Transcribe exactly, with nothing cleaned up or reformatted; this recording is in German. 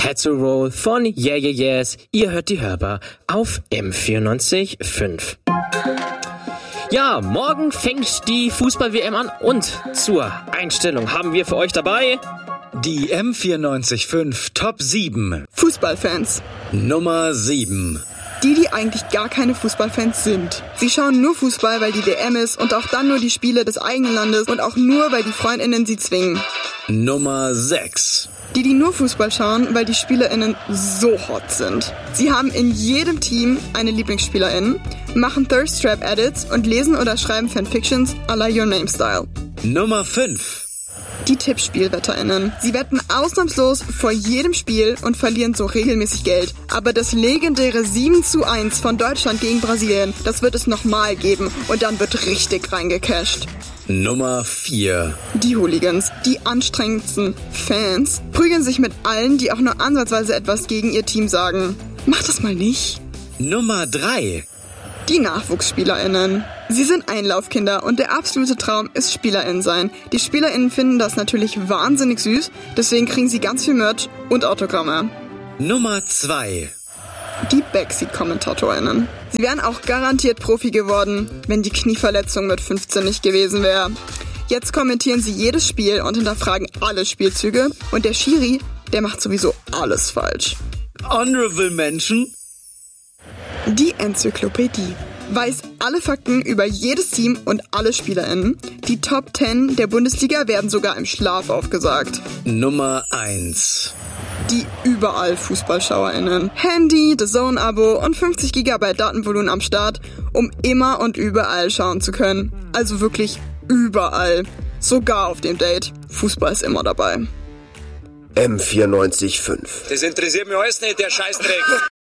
Had to Roll von Yeah Yeah Yes. Ihr hört die Hörbar auf M vierundneunzig Komma fünf. Ja, morgen fängt die Fußball-W M an und zur Einstellung haben wir für euch dabei die M vierundneunzig Komma fünf Top sieben Fußballfans. Nummer sieben. Die, die eigentlich gar keine Fußballfans sind. Sie schauen nur Fußball, weil die W M ist und auch dann nur die Spiele des eigenen Landes und auch nur, weil die FreundInnen sie zwingen. Nummer sechs. Die, die nur Fußball schauen, weil die SpielerInnen so hot sind. Sie haben in jedem Team eine LieblingsspielerInnen, machen Thirst-Trap-Edits und lesen oder schreiben Fanfictions à la Your Name Style. Nummer fünf. Die TippspielwetterInnen. Sie wetten ausnahmslos vor jedem Spiel und verlieren so regelmäßig Geld. Aber das legendäre sieben zu eins von Deutschland gegen Brasilien, das wird es nochmal geben und dann wird richtig reingecasht. Nummer vier. Die Hooligans, die anstrengendsten Fans, prügeln sich mit allen, die auch nur ansatzweise etwas gegen ihr Team sagen. Macht das mal nicht. Nummer drei. Die NachwuchsspielerInnen. Sie sind Einlaufkinder und der absolute Traum ist SpielerInnen sein. Die SpielerInnen finden das natürlich wahnsinnig süß, deswegen kriegen sie ganz viel Merch und Autogramme. Nummer zwei. Die Backseat-KommentatorInnen. Sie wären auch garantiert Profi geworden, wenn die Knieverletzung mit fünfzehn nicht gewesen wäre. Jetzt kommentieren sie jedes Spiel und hinterfragen alle Spielzüge und der Schiri, der macht sowieso alles falsch. Honorable Mention. Die Enzyklopädie. Weiß alle Fakten über jedes Team und alle SpielerInnen. Die Top zehn der Bundesliga werden sogar im Schlaf aufgesagt. Nummer eins. Die überall FußballschauerInnen. Handy, The Zone-Abo und fünfzig Gigabyte Datenvolumen am Start, um immer und überall schauen zu können. Also wirklich überall. Sogar auf dem Date. Fußball ist immer dabei. M vierundneunzig Komma fünf. Das interessiert mich alles nicht, der Scheißdreck.